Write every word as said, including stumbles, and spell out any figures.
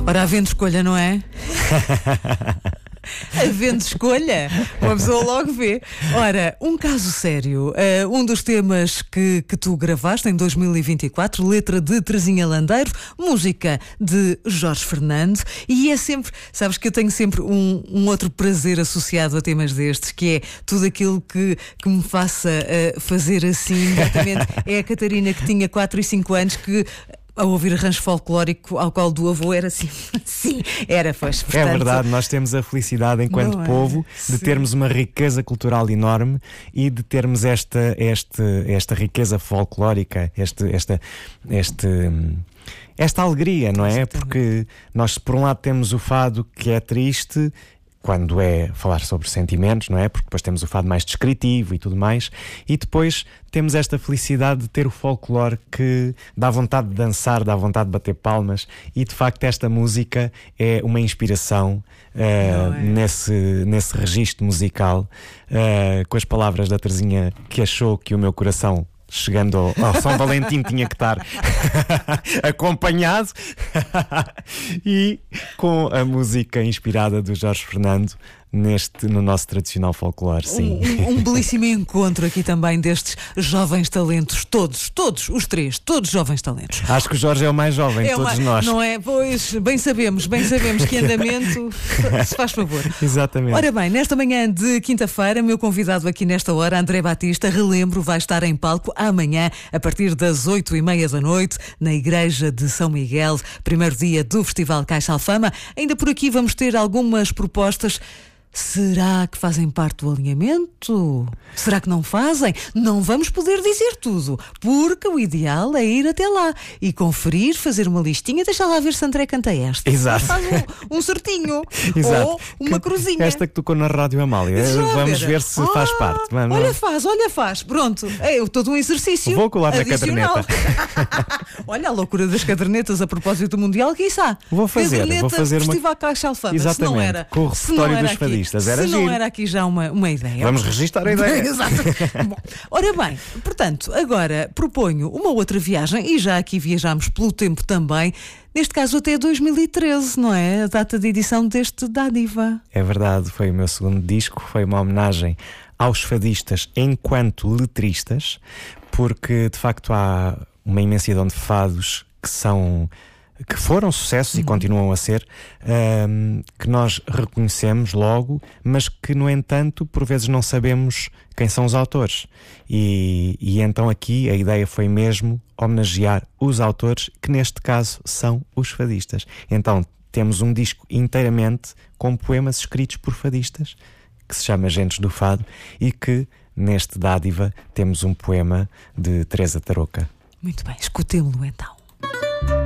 Ora, havendo escolha, não é? Havendo escolha, uma pessoa logo vê. Ora, um caso sério, uh, um dos temas que, que tu gravaste em dois mil e vinte e quatro, letra de Terezinha Landeiro, música de Jorge Fernando, e é sempre, sabes que eu tenho sempre um, um outro prazer associado a temas destes, que é tudo aquilo que, que me faça uh, fazer assim, exatamente. É a Catarina, que tinha quatro e cinco anos, que ao ouvir arranjo folclórico ao qual do avô era assim, sim, era, pois. Portanto, é verdade, nós temos a felicidade enquanto é? povo de Sim. termos uma riqueza cultural enorme e de termos esta, esta, esta riqueza folclórica, este, esta, este, esta alegria, não é? Exatamente. Porque nós, por um lado, temos o fado que é triste, quando é falar sobre sentimentos, não é? Porque depois temos o fado mais descritivo e tudo mais, e depois temos esta felicidade de ter o folclore que dá vontade de dançar, dá vontade de bater palmas, e de facto esta música é uma inspiração uh, é? nesse, nesse registro musical, uh, com as palavras da Terezinha, que achou que o meu coração, chegando ao, ao São Valentim, tinha que estar acompanhado, e com a música inspirada do Jorge Fernando neste, no nosso tradicional folclore. Sim. Um, um belíssimo encontro aqui também destes jovens talentos, todos, todos, os três, todos jovens talentos. Acho que o Jorge é o mais jovem de é todos uma, nós. Não é? Pois, bem sabemos, bem sabemos que andamento se faz favor. Exatamente. Ora bem, nesta manhã de quinta-feira, meu convidado aqui nesta hora, André Batista, relembro, vai estar em palco amanhã, a partir das oito e meia da noite, na Igreja de São Miguel, primeiro dia do Festival Caixa Alfama. Ainda por aqui vamos ter algumas propostas. Será que fazem parte do alinhamento? Será que não fazem? Não vamos poder dizer tudo, porque o ideal é ir até lá e conferir, fazer uma listinha, deixa lá ver se André canta esta. Exato. Faz um, um certinho. Exato. Ou uma que, cruzinha. Esta que tocou na Rádio Amália. Vamos ver, ver se ah, faz parte. Vamos. Olha, faz, olha, faz. Pronto. É todo um exercício. Vou colar na adicional. caderneta. Olha a loucura das cadernetas a propósito do Mundial, quiçá. Vou fazer, caderneta, vou fazer Festival uma... Caixa Alfama. Exatamente. Se não era, com o repertório dos fadistas. Era se giro. não era aqui já uma, uma ideia. Vamos registar a ideia. Exato. Bom, ora bem, portanto, agora proponho uma outra viagem, e já aqui viajámos pelo tempo também, neste caso até dois mil e treze, não é? A data de edição deste Dádiva. É verdade, foi o meu segundo disco, foi uma homenagem aos fadistas enquanto letristas, porque de facto há uma imensidão de fados que são... que foram sucessos uhum. e continuam a ser, um, que nós reconhecemos logo, mas que, no entanto, por vezes não sabemos quem são os autores. E, e então aqui a ideia foi mesmo homenagear os autores, que neste caso são os fadistas. Então temos um disco inteiramente com poemas escritos por fadistas, que se chama Gentes do Fado, e que neste Dádiva temos um poema de Teresa Tarouca. Muito bem, escutemo-lo então.